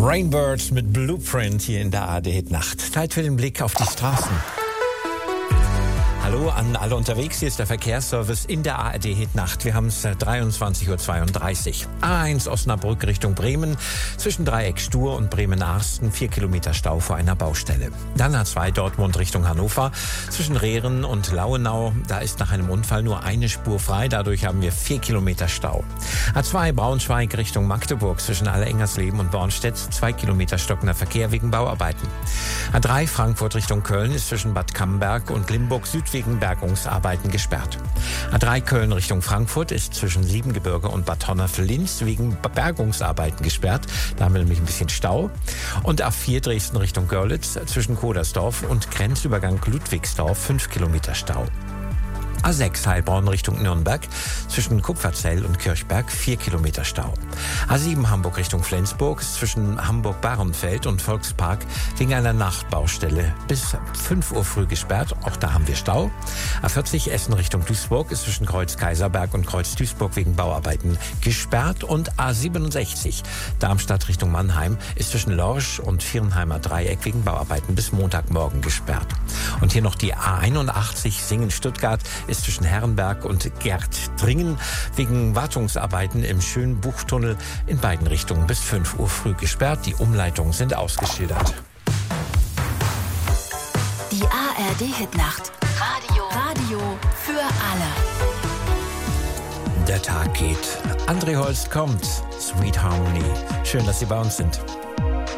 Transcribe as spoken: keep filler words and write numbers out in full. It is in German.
Rainbirds mit Blueprint hier in der A R D-Hit-Nacht. Zeit für den Blick auf die Straßen. Hallo an alle unterwegs, hier ist der Verkehrsservice in der A R D-Hit-Nacht. Wir haben es dreiundzwanzig Uhr zweiunddreißig. A eins Osnabrück Richtung Bremen, zwischen Dreieck Stur und Bremen-Arsten, vier Kilometer Stau vor einer Baustelle. Dann A zwei Dortmund Richtung Hannover, zwischen Rehren und Lauenau, da ist nach einem Unfall nur eine Spur frei, dadurch haben wir vier Kilometer Stau. A zwei Braunschweig Richtung Magdeburg, zwischen Alle-Engersleben und Bornstedt, zwei Kilometer stockender Verkehr wegen Bauarbeiten. A drei Frankfurt Richtung Köln ist zwischen Bad Camberg und Limburg Süd wegen Bergungsarbeiten gesperrt. A drei Köln Richtung Frankfurt ist zwischen Siebengebirge und Bad Honnef-Linz wegen Bergungsarbeiten gesperrt. Da haben wir nämlich ein bisschen Stau. Und A vier Dresden Richtung Görlitz zwischen Kodersdorf und Grenzübergang Ludwigsdorf fünf Kilometer Stau. A sechs Heilbronn Richtung Nürnberg, zwischen Kupferzell und Kirchberg vier Kilometer Stau. A sieben Hamburg Richtung Flensburg, zwischen Hamburg-Bahrenfeld und Volkspark wegen einer Nachtbaustelle bis fünf Uhr früh gesperrt, auch da haben wir Stau. A vierzig Essen Richtung Duisburg ist zwischen Kreuz Kaiserberg und Kreuz Duisburg wegen Bauarbeiten gesperrt. Und A siebenundsechzig Darmstadt Richtung Mannheim ist zwischen Lorsch und Viernheimer Dreieck wegen Bauarbeiten bis Montagmorgen gesperrt. Und hier noch die A einundachtzig Singen-Stuttgart ist zwischen Herrenberg und Gärtdringen wegen Wartungsarbeiten im Schönbuchtunnel in beiden Richtungen bis fünf Uhr früh gesperrt. Die Umleitungen sind ausgeschildert. Die A R D-Hit-Nacht. Radio. Radio für alle. Der Tag geht. André Holst kommt. Sweet Harmony. Schön, dass Sie bei uns sind.